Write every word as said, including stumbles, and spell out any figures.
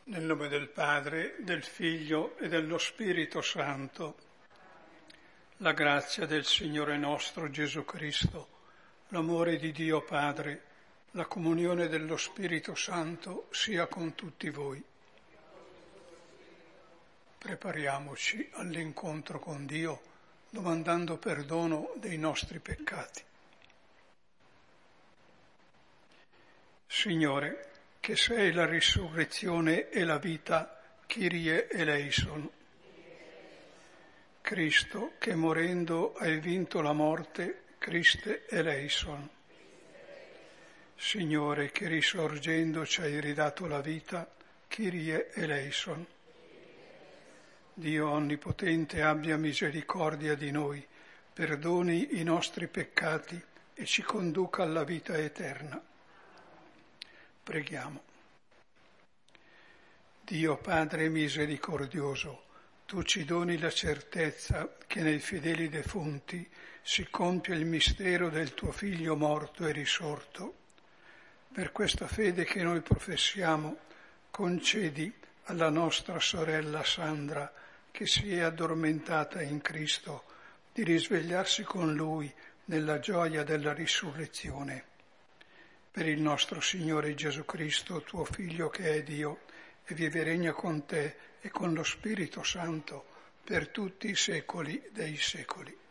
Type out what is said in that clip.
Nel nome del Padre, del Figlio e dello Spirito Santo, la grazia del Signore nostro Gesù Cristo, l'amore di Dio Padre, la comunione dello Spirito Santo sia con tutti voi. Prepariamoci all'incontro con Dio, domandando perdono dei nostri peccati. Signore, che sei la risurrezione e la vita, Kyrie eleison. Cristo, che morendo hai vinto la morte, Christe eleison. Signore, che risorgendo ci hai ridato la vita, Kyrie eleison. Dio Onnipotente abbia misericordia di noi, perdoni i nostri peccati e ci conduca alla vita eterna. Preghiamo. Dio Padre misericordioso, tu ci doni la certezza che nei fedeli defunti si compie il mistero del tuo Figlio morto e risorto. Per questa fede che noi professiamo, concedi alla nostra sorella Sandra, che si è addormentata in Cristo, di risvegliarsi con Lui nella gioia della risurrezione. Per il nostro Signore Gesù Cristo, tuo Figlio che è Dio, e vive e regna con te e con lo Spirito Santo per tutti i secoli dei secoli.